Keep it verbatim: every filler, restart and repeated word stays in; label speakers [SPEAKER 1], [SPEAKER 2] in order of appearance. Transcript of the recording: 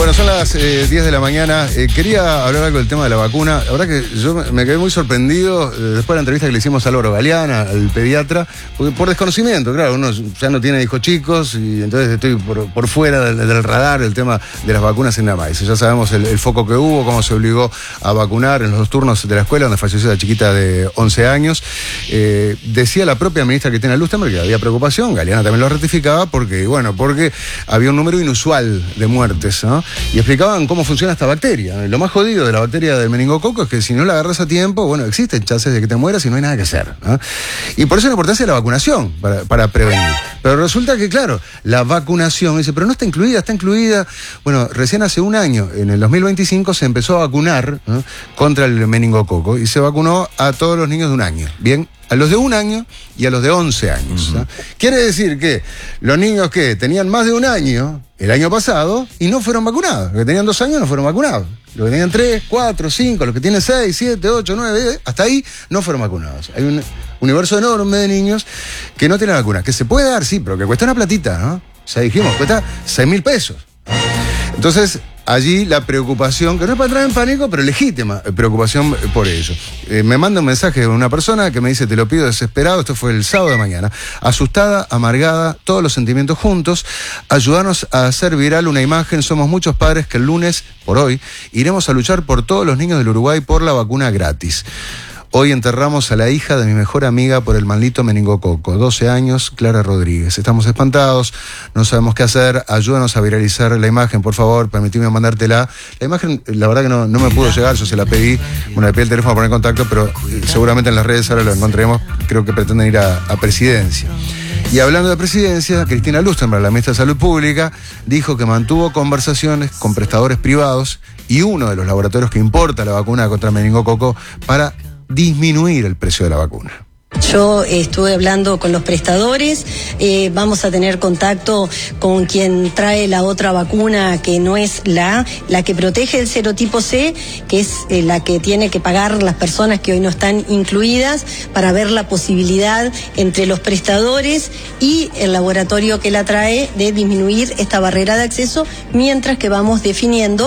[SPEAKER 1] Bueno, son las eh, diez de la mañana. Eh, quería hablar algo del tema de la vacuna. La verdad que yo me quedé muy sorprendido eh, después de la entrevista que le hicimos a Álvaro Galeana, al pediatra, porque por desconocimiento, claro, uno ya no tiene hijos chicos y entonces estoy por, por fuera del, del radar el tema de las vacunas en la maíz. Ya sabemos el, el foco que hubo, cómo se obligó a vacunar en los dos turnos de la escuela, donde falleció la chiquita de once años. Eh, decía la propia ministra Cristina Lusttenberg que había preocupación, Galeana también lo ratificaba, porque, bueno, porque había un número inusual de muertes, ¿no? Y explicaban cómo funciona esta bacteria. Lo más jodido de la bacteria del meningococo es que si no la agarras a tiempo, bueno, existen chances de que te mueras y no hay nada que hacer, ¿no? Y por eso la importancia de la vacunación, para, para prevenir. Pero resulta que, claro, la vacunación, dice, pero no está incluida, está incluida. Bueno, recién hace un año, en el dos mil veinticinco, se empezó a vacunar, ¿no?, contra el meningococo y se vacunó a todos los niños de un año. Bien, a los de un año y a los de once años. ¿no? Uh-huh. Quiere decir que los niños que tenían más de un año el año pasado y no fueron vacunados. Los que tenían dos años no fueron vacunados. Los que tenían tres, cuatro, cinco, los que tienen seis, siete, ocho, nueve, diez, hasta ahí no fueron vacunados. Hay un universo enorme de niños que no tienen vacuna. Que se puede dar, sí, pero que cuesta una platita, ¿no? Ya dijimos, cuesta seis mil pesos. Entonces, allí la preocupación, que no es para entrar en pánico, pero legítima preocupación por ello. Eh, me manda un mensaje de una persona que me dice, te lo pido desesperado, esto fue el sábado de mañana, asustada, amargada, todos los sentimientos juntos, ayudarnos a hacer viral una imagen, somos muchos padres que el lunes, por hoy, iremos a luchar por todos los niños del Uruguay por la vacuna gratis. Hoy enterramos a la hija de mi mejor amiga por el maldito meningococo, doce años, Clara Rodríguez. Estamos espantados, no sabemos qué hacer, ayúdanos a viralizar la imagen, por favor, permitime mandártela. La imagen, la verdad que no, no me pudo llegar, yo se la pedí, bueno, le pedí el teléfono para poner en contacto, pero eh, seguramente en las redes ahora lo encontraremos, creo que pretenden ir a, a Presidencia. Y hablando de Presidencia, Cristina Lusttenberg, la ministra de Salud Pública, dijo que mantuvo conversaciones con prestadores privados y uno de los laboratorios que importa la vacuna contra el meningococo para disminuir el precio de la vacuna.
[SPEAKER 2] Yo eh, estuve hablando con los prestadores, eh, vamos a tener contacto con quien trae la otra vacuna que no es la, la que protege el serotipo C, que es eh, la que tiene que pagar las personas que hoy no están incluidas, para ver la posibilidad entre los prestadores y el laboratorio que la trae de disminuir esta barrera de acceso, mientras que vamos definiendo